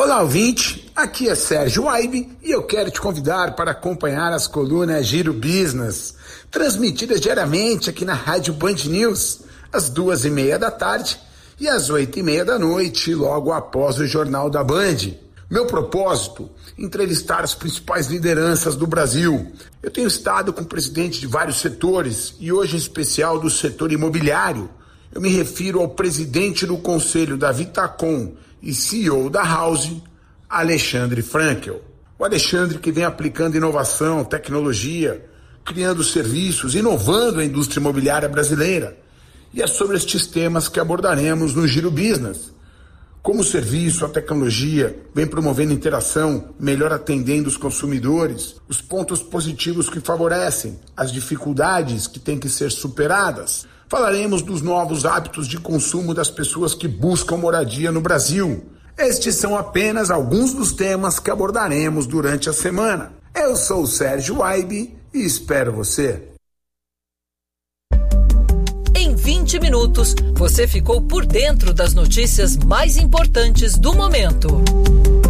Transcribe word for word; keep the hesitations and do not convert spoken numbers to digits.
Olá, ouvinte, aqui é Sérgio Waibe e eu quero te convidar para acompanhar as colunas Giro Business, transmitidas diariamente aqui na Rádio Band News, às duas e meia da tarde e às oito e meia da noite, logo após o Jornal da Band. Meu propósito, entrevistar as principais lideranças do Brasil. Eu tenho estado com presidentes de vários setores e hoje em especial do setor imobiliário. Eu me refiro ao presidente do conselho da Vitacom e C E O da House, Alexandre Frankel. O Alexandre que vem aplicando inovação, tecnologia, criando serviços, inovando a indústria imobiliária brasileira. E é sobre estes temas que abordaremos no Giro Business. Como o serviço, a tecnologia vem promovendo interação, melhor atendendo os consumidores, os pontos positivos que favorecem, as dificuldades que têm que ser superadas. Falaremos dos novos hábitos de consumo das pessoas que buscam moradia no Brasil. Estes são apenas alguns dos temas que abordaremos durante a semana. Eu sou o Sérgio Waibe e espero você. Em vinte minutos, você ficou por dentro das notícias mais importantes do momento.